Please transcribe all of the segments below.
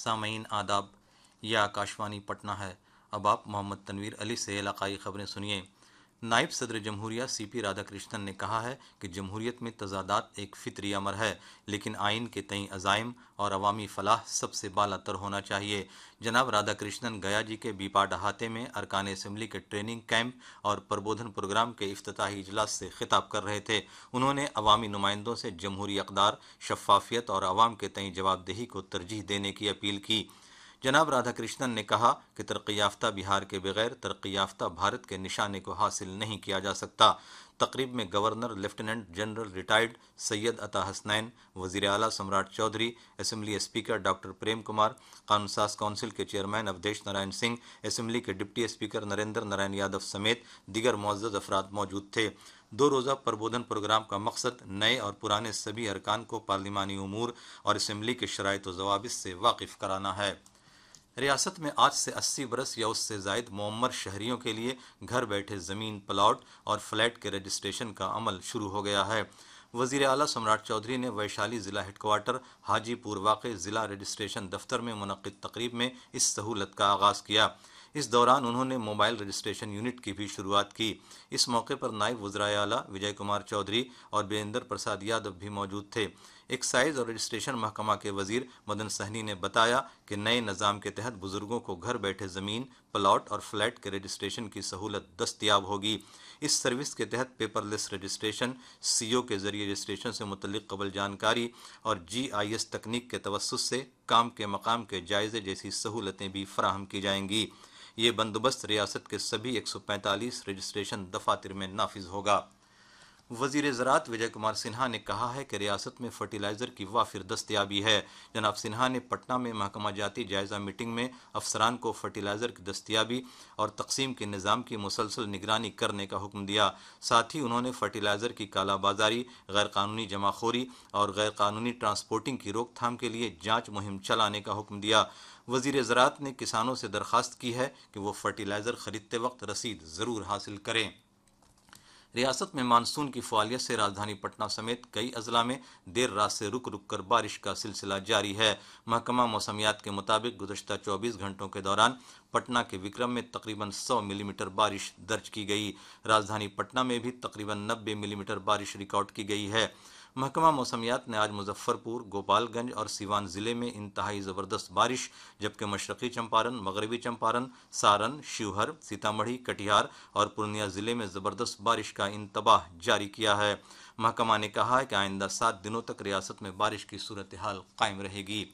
सामीन आदाब, यह आकाशवाणी पटना है। अब आप मोहम्मद तनवीर अली से इलाकाई खबरें सुनिए। नायब सदर जमहूरिया सीपी राधाकृष्णन ने कहा है कि जमहूरियत में तजादात एक फितरी अमर है, लेकिन आइन के तई अज़ाइम और अवामी फलाह सबसे बालातर होना चाहिए। जनाब राधाकृष्णन गया जी के बीपाड अहाते में अरकान असम्बली के ट्रेनिंग कैंप और प्रबोधन प्रोग्राम के इफ्तिताही इजलास से खिताब कर रहे थे। उन्होंने अवामी नुमाइंदों से जमहूरी अक़दार, शफ़ाफ़ियत और अवाम के तई जवाबदेही को तरजीह देने की अपील की। जनाब राधाकृष्णन ने कहा कि तरक्की याफ्ता बिहार के बगैर तरक्की याफ्ता भारत के निशाने को हासिल नहीं किया जा सकता। तकरीब में governor lieutenant general retired Syed अता हसनैन, वज़ीर आला सम्राट Chaudhary, assembly speaker doctor Prem Kumar, कानून साज काउंसिल के चेयरमैन अवधेश नारायण सिंह, असम्बली के डिप्टी स्पीकर नरेंद्र नारायण यादव समेत दीगर मुअज़्ज़ज़ अफराद मौजूद थे। 2 रोज़ा प्रबोधन प्रोग्राम का मकसद नए और पुराने सभी अरकान को पार्लिमानी उमूर और असम्बली के शराइत व ज़वाबित से वाकिफ़ कराना है। रियासत में आज से 80 बरस या उससे जायद मुअम्मर शहरियों के लिए घर बैठे ज़मीन, प्लॉट और फ्लैट के रजिस्ट्रेशन का अमल शुरू हो गया है। वज़ीर आला सम्राट चौधरी ने वैशाली ज़िला हेडक्वार्टर हाजीपुर वाक़ ज़िला रजिस्ट्रेशन दफ्तर में मुनक़्क़िद तकरीब में इस सहूलत का आगाज़ किया। इस दौरान उन्होंने मोबाइल रजिस्ट्रेशन यूनिट की भी शुरुआत की। इस मौके पर नायब वज़ीर आला विजय कुमार चौधरी और बीरेंद्र प्रसाद यादव भी मौजूद थे। एक्साइज और रजिस्ट्रेशन महकमा के वजीर मदन सहनी ने बताया कि नए निज़ाम के तहत बुजुर्गों को घर बैठे ज़मीन, प्लॉट और फ्लैट के रजिस्ट्रेशन की सहूलत दस्तयाब होगी। इस सर्विस के तहत पेपरलेस रजिस्ट्रेशन, सीओ के जरिए रजिस्ट्रेशन से मुतल्लिक कबल जानकारी और GIS तकनीक के तवस्सुस से काम के मकाम के जायजे जैसी सहूलतें भी फराहम की जाएंगी। ये बंदोबस्त रियासत के सभी 145 रजिस्ट्रेशन दफातर में नाफिज होगा। वज़ीर ज़राअत विजय कुमार सिन्हा ने कहा है कि रियासत में फर्टिलाइज़र की वाफिर दस्तयाबी है। जनाब सिन्हा ने पटना में महकमा जाती जायज़ा मीटिंग में अफसरान को फर्टिलाइज़र की दस्तयाबी और तकसीम के निज़ाम की मुसलसल निगरानी करने का हुक्म दिया। साथ ही उन्होंने फर्टिलाइज़र की कालाबाजारी, गैर कानूनी जमाखोरी और गैर कानूनी ट्रांसपोर्टिंग की रोकथाम के लिए जाँच मुहिम चलाने का हुक्म दिया। वज़ीर ज़राअत ने किसानों से दरख्वास्त की है कि वो फर्टिलाइज़र ख़रीदते वक्त रसीद ज़रूर हासिल करें। रियासत में मानसून की फ़आलियत से राजधानी पटना समेत कई अजला में देर रात से रुक रुक कर बारिश का सिलसिला जारी है। महकमा मौसमियात के मुताबिक गुज़श्ता 24 घंटों के दौरान पटना के विक्रम में तकरीबन 100 मिलीमीटर बारिश दर्ज की गई। राजधानी पटना में भी तकरीबन 90 मिलीमीटर बारिश रिकॉर्ड की गई है। महकमा मौसमियात ने आज मुजफ्फरपुर, गोपालगंज और सीवान ज़िले में इंतहाई ज़बरदस्त बारिश, जबकि मशरक़ी चंपारण, मगरबी चंपारण, सारण, शिवहर, सीतामढ़ी, कटिहार और पूर्णिया ज़िले में ज़बरदस्त बारिश का इंतबाह जारी किया है। महकमा ने कहा है कि आइंदा 7 दिनों तक रियासत में बारिश की सूरत हाल कायम रहेगी।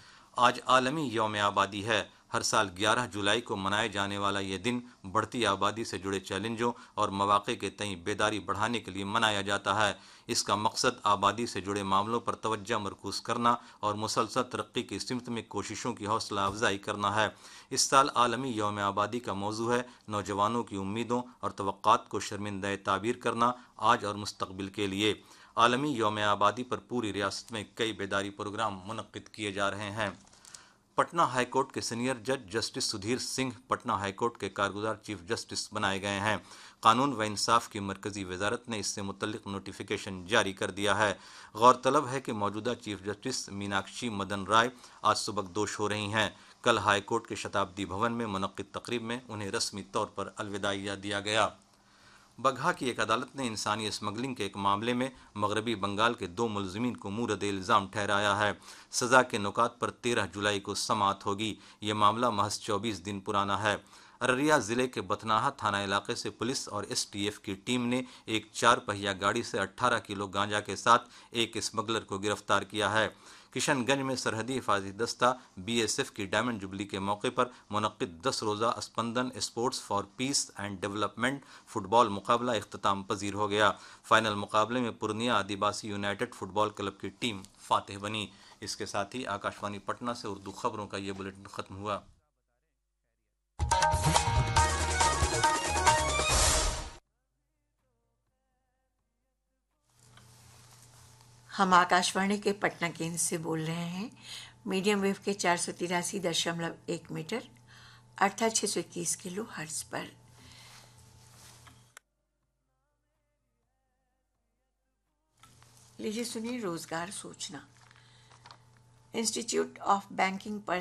आज आलमी यौम आबादी है। हर साल 11 जुलाई को मनाए जाने वाला ये दिन बढ़ती आबादी से जुड़े चैलेंजों और मौक़े के तई बेदारी बढ़ाने के लिए मनाया जाता है। इसका मकसद आबादी से जुड़े मामलों पर तवज्जो मरकूज करना और मुसलसल तरक्की की सिमत में कोशिशों की हौसला अफजाई करना है। इस साल आलमी यौम आबादी का मौजू है नौजवानों की उम्मीदों और तवक्कात को शर्मिंदा ताबीर करना आज और मुस्तकबिल के लिए। आलमी यौम आबादी पर पूरी रियासत में कई बेदारी प्रोग्राम मुनक्किद किए जा रहे हैं। पटना हाईकोर्ट के सीनियर जज जस्टिस सुधीर सिंह पटना हाईकोर्ट के कारगुजार चीफ जस्टिस बनाए गए हैं। कानून व इंसाफ की मरकजी वजारत ने इससे मुतल्लिक नोटिफिकेशन जारी कर दिया है। गौरतलब है कि मौजूदा चीफ जस्टिस मीनाक्षी मदन राय आज सुबकदोश हो रही हैं। कल हाईकोर्ट के शताब्दी भवन में मुनक्किद तकरीब में उन्हें रस्मी तौर पर अलविदाइया दिया गया। बगहा की एक अदालत ने इंसानी स्मगलिंग के एक मामले में मगरबी बंगाल के 2 मुलजिमीन को मूरद इल्ज़ाम ठहराया है। सज़ा के नुकात पर 13 जुलाई को समाअत होगी। ये मामला महज 24 दिन पुराना है। अररिया ज़िले के बथनाहा थाना इलाके से पुलिस और STF की टीम ने एक 4 पहिया गाड़ी से 18 किलो गांजा के साथ एक स्मगलर को गिरफ्तार किया है। किशनगंज में सरहदी हिफाजती दस्ता BSF की डायमंड जुबली के मौके पर मुनक्किद 10 रोज़ा स्पंदन sports for piece and development football मुकाबला इख्तिताम पजीर हो गया। फाइनल मुकाबले में पूर्णिया आदिवासी यूनाइटेड फुटबॉल क्लब की टीम फातिह बनी। इसके साथ ही आकाशवाणी पटना से उर्दू खबरों का ये बुलेटिन खत्म हुआ। हम आकाशवाणी के पटना केंद्र से बोल रहे हैं। मीडियम वेव के 483.1 मीटर अर्थात 621 किलो हर्ट्ज पर। लीजिए सुनिए रोजगार सूचना। इंस्टीट्यूट ऑफ बैंकिंग पर